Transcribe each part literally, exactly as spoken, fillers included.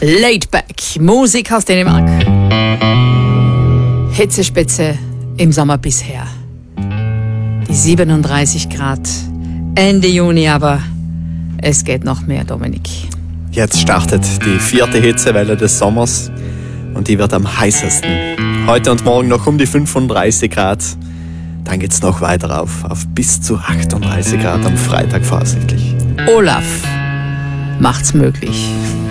Laidback, Musik aus Dänemark. Hitzespitze im Sommer bisher. Die siebenunddreißig Grad. Ende Juni, aber es geht noch mehr, Dominik. Jetzt startet die vierte Hitzewelle des Sommers und die wird am heißesten. Heute und morgen noch um die fünfunddreißig Grad. Dann geht's noch weiter auf, auf bis zu achtunddreißig Grad am Freitag voraussichtlich. Olaf macht's möglich.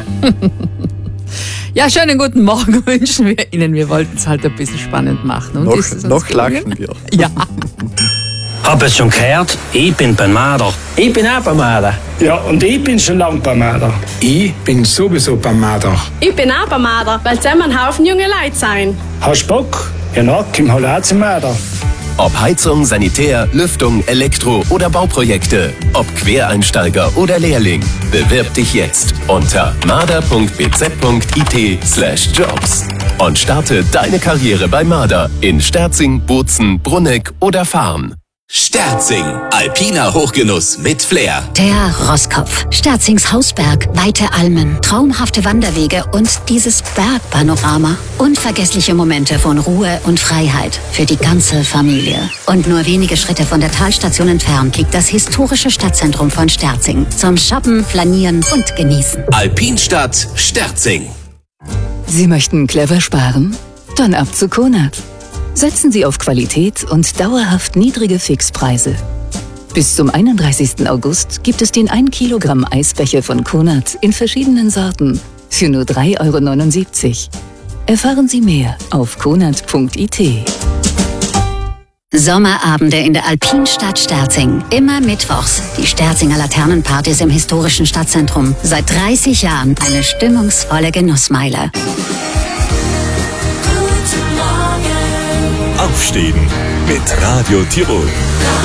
Ja, schönen guten Morgen wünschen wir Ihnen. Wir wollten es halt ein bisschen spannend machen. Und noch ist es uns noch gelungen? lachen wir. Ja. Hab es schon gehört? Ich bin beim Marder. Ich bin auch beim Marder. Ja, und ich bin schon lang beim Marder. Ich bin sowieso beim Marder. Ich bin auch beim Marder, weil zusammen ein Haufen junge Leute sein. Hast du Bock? Ja, na, komm halt auch zum Marder. Ob Heizung, Sanitär, Lüftung, Elektro- oder Bauprojekte. Ob Quereinsteiger oder Lehrling. Bewirb dich jetzt unter marder punkt b z punkt i t slash jobs und starte deine Karriere bei Marder in Sterzing, Bozen, Brunneck oder Farn. Sterzing, alpiner Hochgenuss mit Flair. Der Rosskopf, Sterzings Hausberg, weite Almen, traumhafte Wanderwege und dieses Bergpanorama. Unvergessliche Momente von Ruhe und Freiheit für die ganze Familie. Und nur wenige Schritte von der Talstation entfernt liegt das historische Stadtzentrum von Sterzing. Zum Shoppen, Flanieren und Genießen. Alpinstadt Sterzing. Sie möchten clever sparen? Dann ab zu Konad. Setzen Sie auf Qualität und dauerhaft niedrige Fixpreise. Bis zum einunddreißigsten August gibt es den ein Kilogramm Eisbecher von Konad in verschiedenen Sorten für nur drei Euro neunundsiebzig. Erfahren Sie mehr auf konad punkt i t. Sommerabende in der Alpinstadt Sterzing. Immer mittwochs. Die Sterzinger Laternenpartys im historischen Stadtzentrum. Seit dreißig Jahren eine stimmungsvolle Genussmeile. Aufstehen mit Radio Tirol.